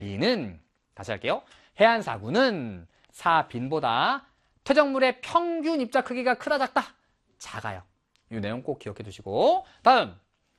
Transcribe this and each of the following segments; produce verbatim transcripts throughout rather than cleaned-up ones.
이는 다시 할게요. 해안사구는 사빈보다 퇴적물의 평균 입자 크기가 크다 작다? 작아요. 이 내용 꼭 기억해 두시고 다음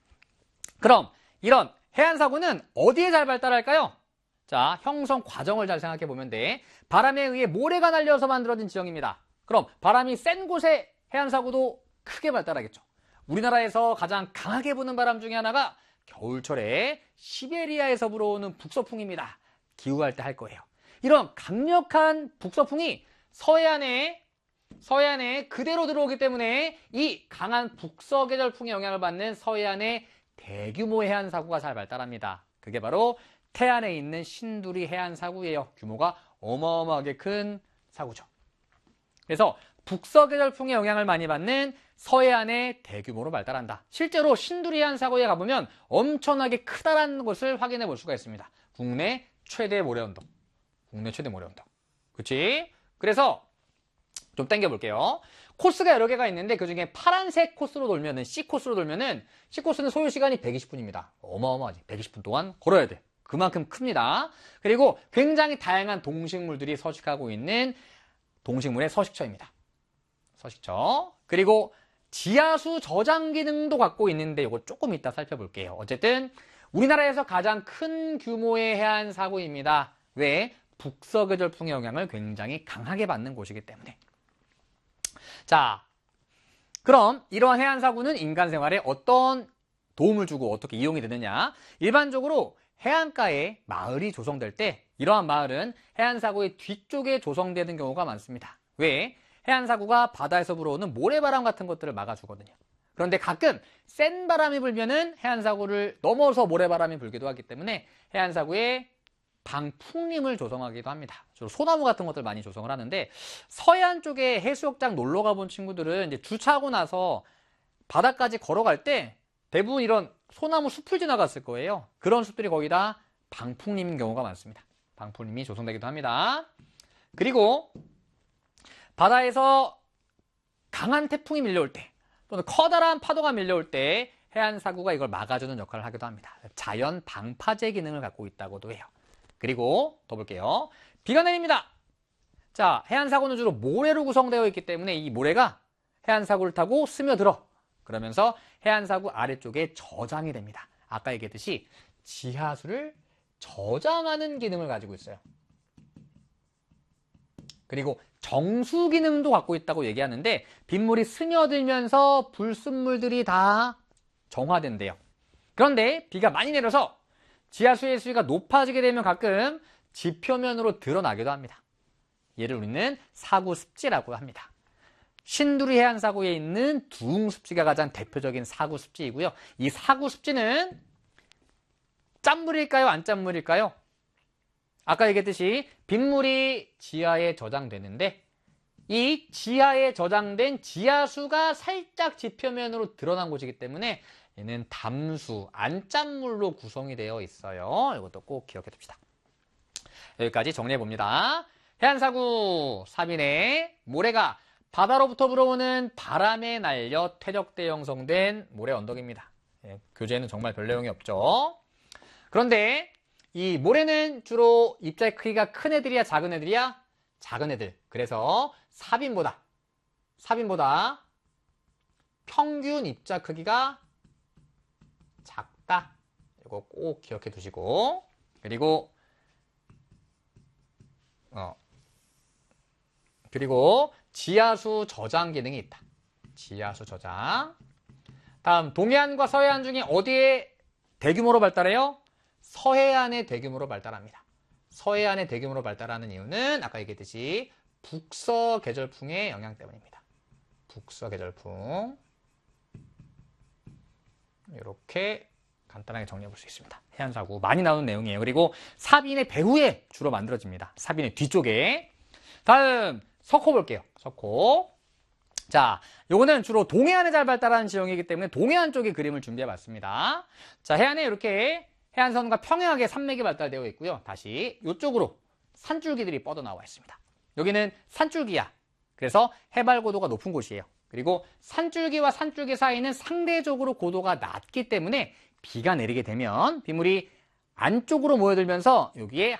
그럼 이런 해안사구는 어디에 잘 발달할까요? 자, 형성 과정을 잘 생각해 보면 돼. 바람에 의해 모래가 날려서 만들어진 지형입니다. 그럼 바람이 센 곳에 해안사구도 크게 발달하겠죠. 우리나라에서 가장 강하게 부는 바람 중에 하나가 겨울철에 시베리아에서 불어오는 북서풍입니다. 기후할 때 할 거예요. 이런 강력한 북서풍이 서해안에 서해안에 그대로 들어오기 때문에 이 강한 북서계절풍의 영향을 받는 서해안의 대규모 해안사구가 잘 발달합니다. 그게 바로 태안에 있는 신두리 해안사구예요. 규모가 어마어마하게 큰 사구죠. 그래서 북서계절풍의 영향을 많이 받는 서해안에 대규모로 발달한다. 실제로 신두리 해안사구에 가보면 엄청나게 크다라는 것을 확인해 볼 수가 있습니다. 국내 최대 모래언덕. 국내 최대 모래언덕. 그치? 그래서 좀 당겨볼게요. 코스가 여러 개가 있는데 그 중에 파란색 코스로 돌면은 C 코스로 돌면은 C 코스는 소요 시간이 백이십 분입니다. 어마어마하지. 백이십 분 동안 걸어야 돼. 그만큼 큽니다. 그리고 굉장히 다양한 동식물들이 서식하고 있는 동식물의 서식처입니다. 서식처. 그리고 지하수 저장 기능도 갖고 있는데 이거 조금 이따 살펴볼게요. 어쨌든 우리나라에서 가장 큰 규모의 해안 사구입니다. 왜? 북서계절풍의 영향을 굉장히 강하게 받는 곳이기 때문에. 자, 그럼 이러한 해안 사구는 인간 생활에 어떤 도움을 주고 어떻게 이용이 되느냐? 일반적으로 해안가에 마을이 조성될 때 이러한 마을은 해안사구의 뒤쪽에 조성되는 경우가 많습니다. 왜? 해안사구가 바다에서 불어오는 모래바람 같은 것들을 막아주거든요. 그런데 가끔 센 바람이 불면은 해안사구를 넘어서 모래바람이 불기도 하기 때문에 해안사구에 방풍림을 조성하기도 합니다. 주로 소나무 같은 것들 많이 조성을 하는데 서해안 쪽에 해수욕장 놀러 가본 친구들은 이제 주차하고 나서 바다까지 걸어갈 때 대부분 이런 소나무 숲을 지나갔을 거예요. 그런 숲들이 거의 다 방풍림인 경우가 많습니다. 방풍림이 조성되기도 합니다. 그리고 바다에서 강한 태풍이 밀려올 때 또는 커다란 파도가 밀려올 때 해안사구가 이걸 막아주는 역할을 하기도 합니다. 자연 방파제 기능을 갖고 있다고도 해요. 그리고 더 볼게요. 비가 내립니다. 자, 해안사구는 주로 모래로 구성되어 있기 때문에 이 모래가 해안사구를 타고 스며들어 그러면서 해안사구 아래쪽에 저장이 됩니다. 아까 얘기했듯이 지하수를 저장하는 기능을 가지고 있어요. 그리고 정수 기능도 갖고 있다고 얘기하는데 빗물이 스며들면서 불순물들이 다 정화된대요. 그런데 비가 많이 내려서 지하수의 수위가 높아지게 되면 가끔 지표면으로 드러나기도 합니다. 얘를 우리는 사구습지라고 합니다. 신두리 해안사구에 있는 두웅습지가 가장 대표적인 사구습지이고요. 이 사구습지는 짠물일까요? 안 짠물일까요? 아까 얘기했듯이 빗물이 지하에 저장되는데 이 지하에 저장된 지하수가 살짝 지표면으로 드러난 곳이기 때문에 얘는 담수, 안짠물로 구성이 되어 있어요. 이것도 꼭 기억해 둡시다. 여기까지 정리해 봅니다. 해안사구 사빈에 모래가 바다로부터 불어오는 바람에 날려 퇴적대 형성된 모래 언덕입니다. 예, 교재에는 정말 별 내용이 없죠. 그런데 이 모래는 주로 입자의 크기가 큰 애들이야 작은 애들이야? 작은 애들. 그래서 사빈보다 사빈보다 평균 입자 크기가 작다. 이거 꼭 기억해 두시고 그리고 어 그리고 지하수 저장 기능이 있다. 지하수 저장. 다음 동해안과 서해안 중에 어디에 대규모로 발달해요? 서해안에 대규모로 발달합니다. 서해안에 대규모로 발달하는 이유는 아까 얘기했듯이 북서계절풍의 영향 때문입니다. 북서계절풍. 이렇게 간단하게 정리해 볼 수 있습니다. 해안사구 많이 나오는 내용이에요. 그리고 사빈의 배후에 주로 만들어집니다. 사빈의 뒤쪽에. 다음 석호 볼게요. 석호. 자, 요거는 주로 동해안에 잘 발달하는 지형이기 때문에 동해안 쪽의 그림을 준비해 봤습니다. 자, 해안에 이렇게 해안선과 평행하게 산맥이 발달되어 있고요. 다시 이쪽으로 산줄기들이 뻗어나와 있습니다. 여기는 산줄기야. 그래서 해발 고도가 높은 곳이에요. 그리고 산줄기와 산줄기 사이는 상대적으로 고도가 낮기 때문에 비가 내리게 되면 빗물이 안쪽으로 모여들면서 여기에